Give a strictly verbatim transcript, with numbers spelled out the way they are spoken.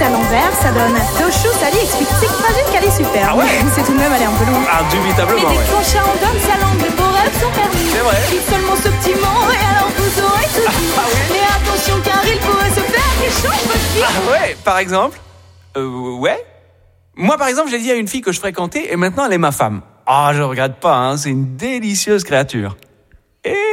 à l'envers, ça donne Doshu Sali explique Sigmagine qu'elle est super. Ah ouais. C'est tout de même aller un peu loin. Indubitablement, Mais dès ouais. qu'on chante donne sa langue, les beaux rêves sont permis. C'est vrai. Dites seulement ce petit mot et alors vous aurez tout dit. Ah oui. Mais attention car il pourrait se faire qu'il change votre vie. Ah ouais, par exemple Euh, ouais. Moi, par exemple, j'ai dit à une fille que je fréquentais et maintenant elle est ma femme. Ah, je regrette pas, hein, c'est une délicieuse créature. Et